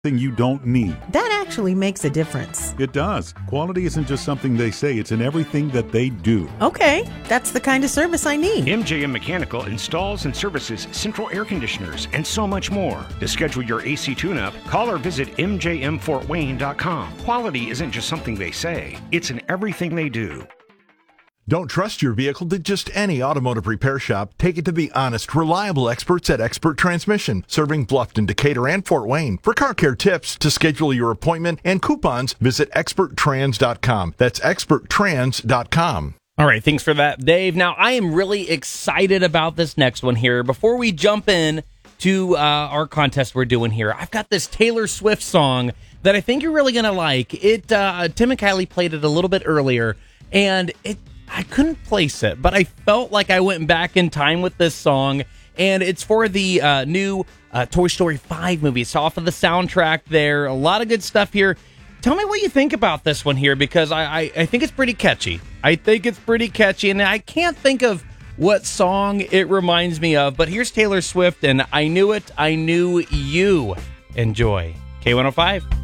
thing you don't need. That actually makes a difference. It does. Quality isn't just something they say, it's in everything that they do. Okay, that's the kind of service I need. MJM Mechanical installs and services central air conditioners and so much more. To schedule your AC tune-up, call or visit mjmfortwayne.com. Quality isn't just something they say, it's in everything they do. Don't trust your vehicle to just any automotive repair shop. Take it to the honest, reliable experts at Expert Transmission, serving Bluffton, Decatur, and Fort Wayne. For car care tips, to schedule your appointment, and coupons, visit experttrans.com. That's experttrans.com. All right, thanks for that, Dave. Now, I am really excited about this next one here. Before we jump in to our contest we're doing here, I've got this Taylor Swift song that I think you're really going to like. Tim and Kylie played it a little bit earlier, and I couldn't place it, but I felt like I went back in time with this song, and it's for the new Toy Story 5 movie. It's off of the soundtrack there. A lot of good stuff here. Tell me what you think about this one here, because I think it's pretty catchy. I think it's pretty catchy, and I can't think of what song it reminds me of, but here's Taylor Swift, and I Knew It, I Knew You. Enjoy. K105.